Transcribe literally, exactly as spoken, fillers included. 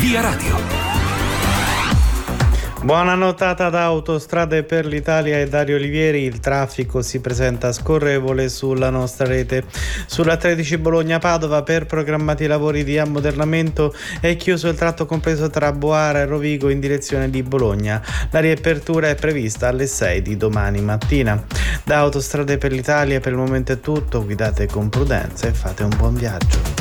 Via Radio. Buona notata da Autostrade per l'Italia e Dario Olivieri. Il traffico si presenta scorrevole sulla nostra rete. Sulla tredici Bologna-Padova, per programmati lavori di ammodernamento, è chiuso il tratto compreso tra Boara e Rovigo in direzione di Bologna. La riapertura è prevista alle sei di domani mattina. Da Autostrade per l'Italia per il momento è tutto. Guidate con prudenza e fate un buon viaggio.